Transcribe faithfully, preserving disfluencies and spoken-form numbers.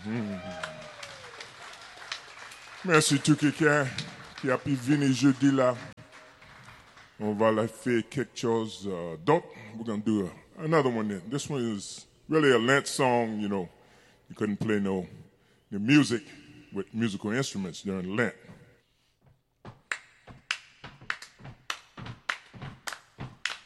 Merci tout quelqu'un qui a pu venir jeudi là. On va la faire quelque chose uh, d'autre. We're going to do a, another one then. This one is really a Lent song, you know. You couldn't play no the music with musical instruments during Lent.